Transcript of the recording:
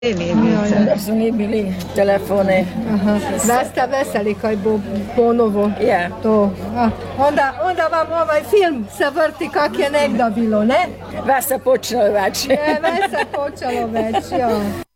Da su ni bili telefone. Da ste veseli kaj bo ponovo to. Onda vam ovaj film se vrti kak je nekda bilo, ne? Vas se počelo već. Već se počelo već, ja.